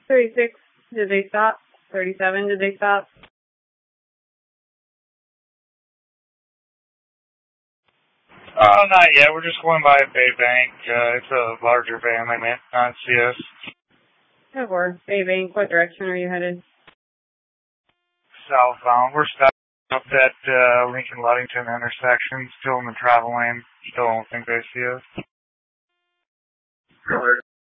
36, did they stop? 37, did they stop? Not yet. We're just going by Bay Bank. It's a larger van. They may not see us. Or Bay Bank, what direction are you headed? Southbound. We're stopped up at Lincoln-Ludington intersection, still in the travel lane. Still don't think they see us.